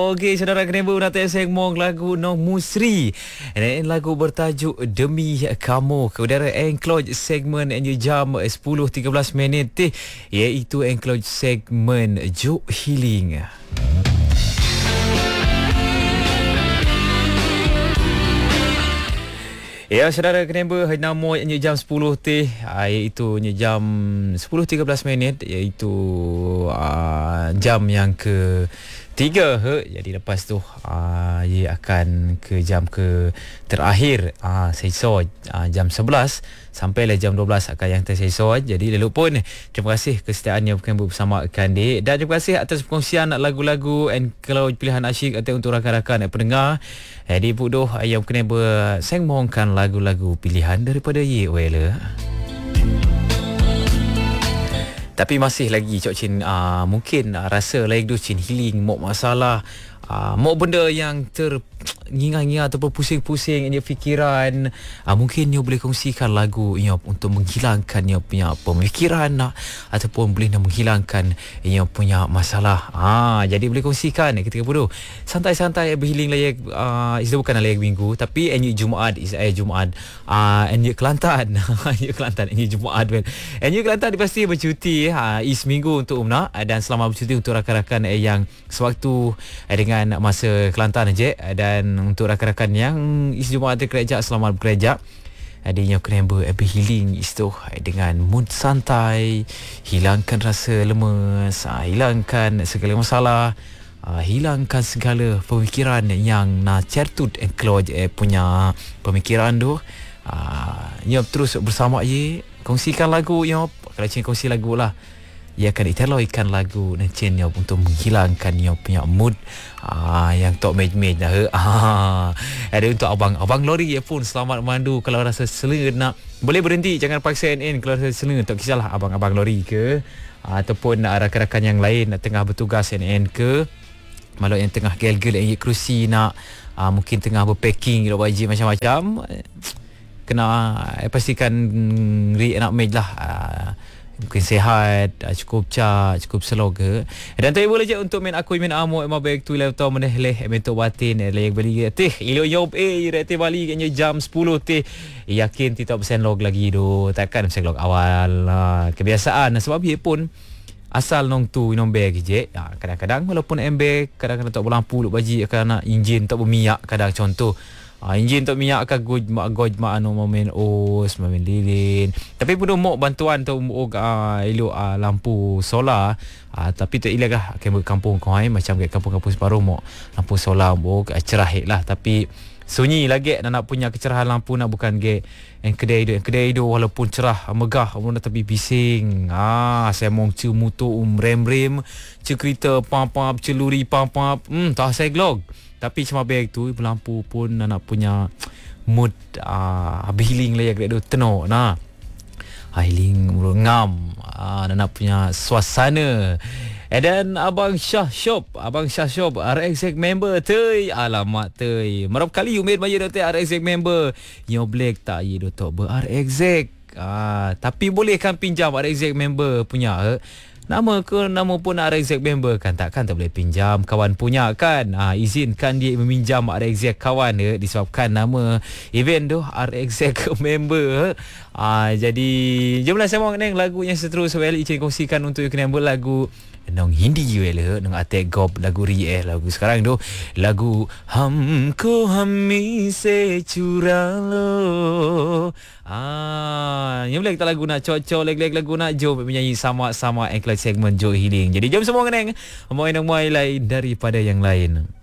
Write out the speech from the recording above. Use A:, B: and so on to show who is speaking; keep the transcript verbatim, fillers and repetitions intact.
A: Okey, saudara kenapa nak segmong lagu Noh Musri. Dan lagu bertajuk Demi Kamu. Saudara enclose segmen N U jam sepuluh tiga belas minit eh, iaitu enclose segmen Juk Healing. Ya, saudara kenapa nama N U jam sepuluh teh iaitu N U jam sepuluh tiga belas minit, iaitu uh, jam yang ke tiga he. Jadi lepas tu uh, ia akan ke jam ke terakhir uh, sesor uh, jam sebelas sampailah jam dua belas akan yang tersesor. Jadi lalu pun terima kasih kesetiaannya bukan bersama Kandi, dan terima kasih atas perkongsian lagu-lagu and kalau pilihan asyik atau untuk rakan-rakan dan pendengar. Jadi budoh yang kena bersengmongkan lagu-lagu pilihan daripada Ye Wela. Tapi masih lagi Cok Chin uh, mungkin uh, rasa lagi tu Chin healing mok masalah uh, mok benda yang ter ngingat-ngingat ataupun pusing-pusing ini fikiran, uh, mungkin you boleh kongsikan lagu you untuk menghilangkan you punya pemikiran nak, ataupun boleh nak menghilangkan you punya masalah. Ah, jadi boleh kongsikan ketika bodoh santai-santai berhealing layak uh, is bukan layak minggu tapi N U Jumaat is eh Jumaat uh, N U Kelantan N U Kelantan N U Jumaat well. N U Kelantan pasti bercuti uh, is minggu untuk Umna, uh, dan selamat bercuti untuk rakan-rakan uh, yang sewaktu uh, dengan masa Kelantan je, uh, dan untuk rakan-rakan yang is Jumaat terkerja, selamat bekerja. Adanya kena berhabis healing itu dengan mood santai, hilangkan rasa lemas, hilangkan segala masalah, hilangkan segala pemikiran yang nak certut and close eh, punya pemikiran tu. Nyop terus bersama ye, kongsikan lagu nyop. Kalau cik kongsi lagu lah, ia akan diteloikan lagu dan channel untuk menghilangkan yang punya mood ah, yang tok mej-mej dah. Ah, ada untuk abang-abang lori ya pun selamat mandu. Kalau rasa selenge nak boleh berhenti, jangan paksa N N. Kalau rasa selenge tak kisahlah abang-abang lori ke ah, ataupun rakan-rakan yang lain nak tengah bertugas N N ke, malu yang tengah gel-gel yang kerusi nak ah, mungkin tengah berpacking baju macam-macam, kena eh, pastikan ri nak mej lah. Ah, mungkin sihat, cukup cak, cukup slow ke. Dan tak boleh je untuk main aku main amo emang baik tu lew tau meneh leh mentok batin leh beli teh ilo yob eh rete bali kenya jam sepuluh teh yakin tidak persen log lagi do, takkan persen log awal lah. Kebiasaan sebab dia pun asal nong tu nong bag je. Ha, kadang-kadang walaupun embek, kadang-kadang tak berlampu luk baji, kadang enjin tak berminyak, kadang contoh Ah, enjin tak minyak ke goj mak goj mak anu main os main lilin. Tapi pun mok bantuan tu mok ah elok ah, lampu solar. Ah, tapi tak ilagah ke kampung kau ai macam ke kampung-kampung separuh mok lampu solar mok ah, cerah lah, tapi sunyi lagi nak punya kecerahan lampu nak bukan ge yang kedai itu yang kedai itu walaupun cerah megah pun tapi bising. Ah, saya mong cu mutu um rem-rem cu kereta pam-pam celuri pam-pam hmm tak saya glog. Tapi cuma beg tu lampu pun nak punya mood ah uh, healing lah ya grade tenok nah. Healing ngam ah uh, nak punya suasana. And then Abang Shah Shop, Abang Shah Shop R X member tey, alamat tey. Merap kali you made maya tu R X member. Yo black tak ye do tok ber R X. Ah, tapi boleh kan pinjam R X member punya eh? Nama ke nama pun R X member kan, takkan tak boleh pinjam kawan punya kan. Ha, izinkan dia meminjam R X kawan dia disebabkan nama event tu R X member. Ha, jadi jomlah sama dengan lagu yang seterus well Icin kongsikan untuk you kena lagu nong Hindi well nong atek gop lagu ri eh lagu sekarang tu lagu Hamko Hami Se Chura Lo. Ah, yang boleh kita lagu nak cocok leg-leg lagu nak jom menyanyi sama-sama enclave segmen Joy Healing. Jadi jom semua kenang, mau yang lain daripada yang lain.